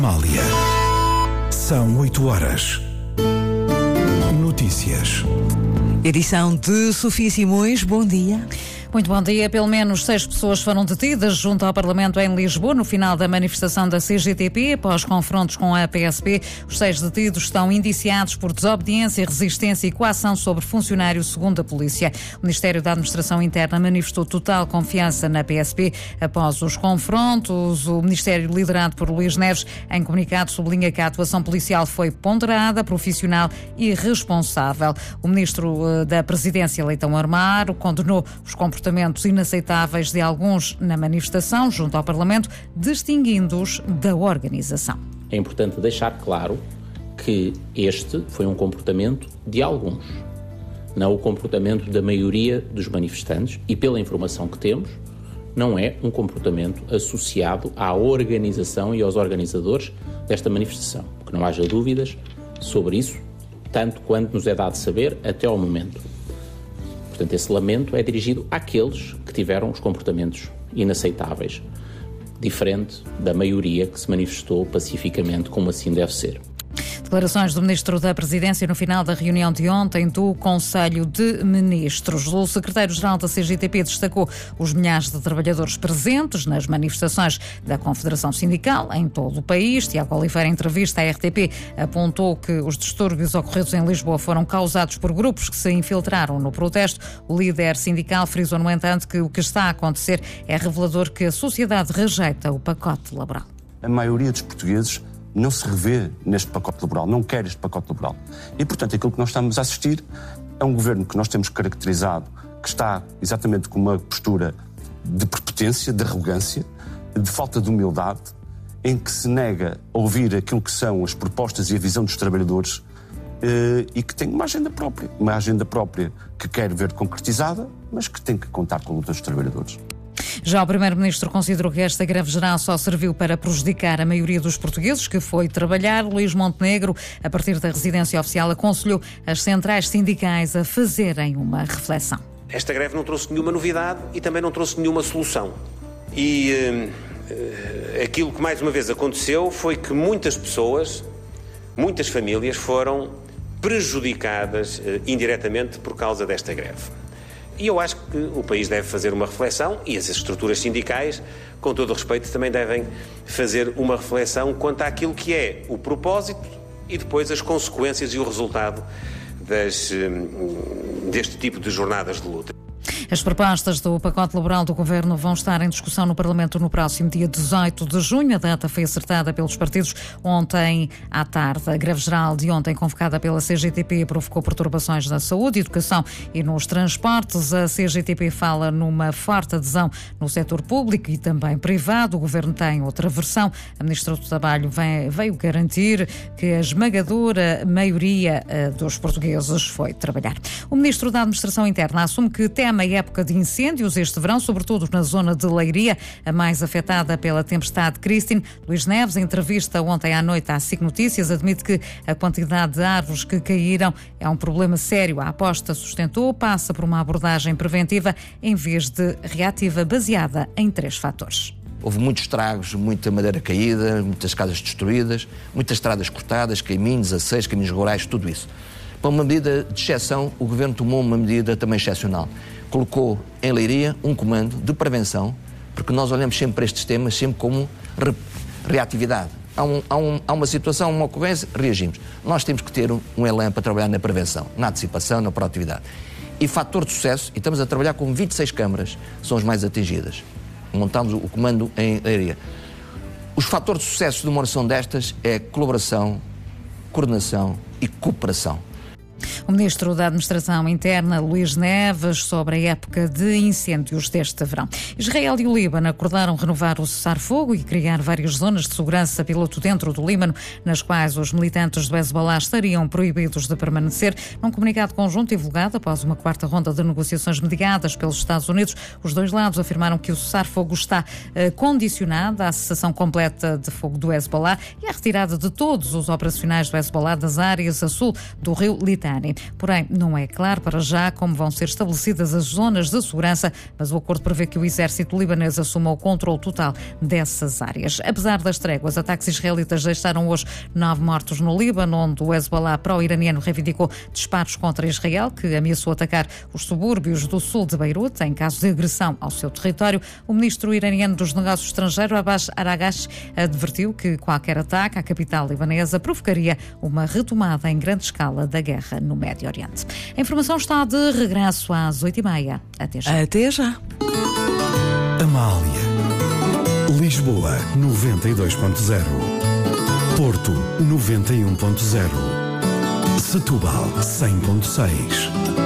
Amália. São 8h. Notícias. Edição de Sofia Simões. Bom dia. Muito bom dia. Pelo menos 6 pessoas foram detidas junto ao Parlamento em Lisboa no final da manifestação da CGTP após confrontos com a PSP. Os 6 detidos estão indiciados por desobediência, resistência e coação sobre funcionários, segundo a polícia. O Ministério da Administração Interna manifestou total confiança na PSP após os confrontos. O Ministério, liderado por Luís Neves, em comunicado sublinha que a atuação policial foi ponderada, profissional e responsável. O Ministro da Presidência, Leitão Amaro, condenou os comportamentos inaceitáveis de alguns na manifestação junto ao Parlamento, distinguindo-os da organização. É importante deixar claro que este foi um comportamento de alguns, não o comportamento da maioria dos manifestantes e, pela informação que temos, não é um comportamento associado à organização e aos organizadores desta manifestação. Que não haja dúvidas sobre isso, tanto quanto nos é dado saber até ao momento. Portanto, esse lamento é dirigido àqueles que tiveram os comportamentos inaceitáveis, diferente da maioria que se manifestou pacificamente, como assim deve ser. Declarações do Ministro da Presidência no final da reunião de ontem do Conselho de Ministros. O Secretário-Geral da CGTP destacou os milhares de trabalhadores presentes nas manifestações da Confederação Sindical em todo o país. Tiago Oliveira, em entrevista à RTP, apontou que os distúrbios ocorridos em Lisboa foram causados por grupos que se infiltraram no protesto. O líder sindical frisou, no entanto, que o que está a acontecer é revelador que a sociedade rejeita o pacote laboral. A maioria dos portugueses não se revê neste pacote laboral, não quer este pacote laboral. E, portanto, aquilo que nós estamos a assistir é um governo que nós temos caracterizado, que está exatamente com uma postura de prepotência, de arrogância, de falta de humildade, em que se nega a ouvir aquilo que são as propostas e a visão dos trabalhadores e que tem uma agenda própria que quer ver concretizada, mas que tem que contar com a luta dos trabalhadores. Já o Primeiro-Ministro considerou que esta greve geral só serviu para prejudicar a maioria dos portugueses que foi trabalhar. Luís Montenegro, a partir da residência oficial, aconselhou as centrais sindicais a fazerem uma reflexão. Esta greve não trouxe nenhuma novidade e também não trouxe nenhuma solução. E aquilo que mais uma vez aconteceu foi que muitas pessoas, muitas famílias foram prejudicadas indiretamente por causa desta greve. E eu acho que o país deve fazer uma reflexão e as estruturas sindicais, com todo o respeito, também devem fazer uma reflexão quanto àquilo que é o propósito e depois as consequências e o resultado deste tipo de jornadas de luta. As propostas do pacote laboral do Governo vão estar em discussão no Parlamento no próximo dia 18 de junho. A data foi acertada pelos partidos ontem à tarde. A greve geral de ontem, convocada pela CGTP, provocou perturbações na saúde, educação e nos transportes. A CGTP fala numa forte adesão no setor público e também privado. O Governo tem outra versão. A Ministra do Trabalho veio garantir que a esmagadora maioria dos portugueses foi trabalhar. O Ministro da Administração Interna assume que teme a época de incêndios este verão, sobretudo na zona de Leiria, a mais afetada pela tempestade Christine. Luís Neves, em entrevista ontem à noite à SIC Notícias, admite que a quantidade de árvores que caíram é um problema sério. A aposta, sustentou, passa por uma abordagem preventiva em vez de reativa, baseada em 3 fatores. Houve muitos estragos, muita madeira caída, muitas casas destruídas, muitas estradas cortadas, caminhos, aceios, caminhos rurais, tudo isso. Para uma medida de exceção, o Governo tomou uma medida também excepcional. Colocou em Leiria um comando de prevenção, porque nós olhamos sempre para estes temas sempre como reatividade. Há uma situação, uma ocorrência, reagimos. Nós temos que ter um elan para trabalhar na prevenção, na antecipação, na proatividade. E fator de sucesso, e estamos a trabalhar com 26 câmaras, são as mais atingidas. Montamos o comando em Leiria. Os fatores de sucesso de uma oração destas é colaboração, coordenação e cooperação. O Ministro da Administração Interna, Luís Neves, sobre a época de incêndios deste verão. Israel e o Líbano acordaram renovar o cessar-fogo e criar várias zonas de segurança piloto dentro do Líbano, nas quais os militantes do Hezbollah estariam proibidos de permanecer. Num comunicado conjunto divulgado após uma 4ª ronda de negociações mediadas pelos Estados Unidos, os dois lados afirmaram que o cessar-fogo está condicionado à cessação completa de fogo do Hezbollah e à retirada de todos os operacionais do Hezbollah das áreas a sul do rio Litani. Porém, não é claro para já como vão ser estabelecidas as zonas de segurança, mas o acordo prevê que o exército libanês assuma o controle total dessas áreas. Apesar das tréguas, ataques israelitas deixaram hoje 9 mortos no Líbano, onde o Hezbollah pró-iraniano reivindicou disparos contra Israel, que ameaçou atacar os subúrbios do sul de Beirute em caso de agressão ao seu território. O ministro iraniano dos Negócios Estrangeiros, Abbas Araghchi, advertiu que qualquer ataque à capital libanesa provocaria uma retomada em grande escala da guerra no Médio Oriente. A informação está de regresso às 8h30. Até já. Até já. Amália. Lisboa 92.0. Porto 91.0. Setúbal 100.6.